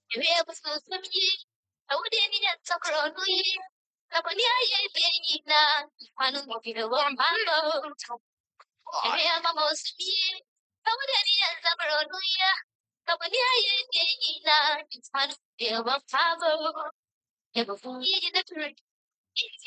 Ewe bususuki, awudeni ya sakronuye, kaponi aye benina, manu mobile wambalo. Ewe amamosumi, awudeni ya sakronuye, kaponi aye benina, manu mobile wambalo. Ewe fuye de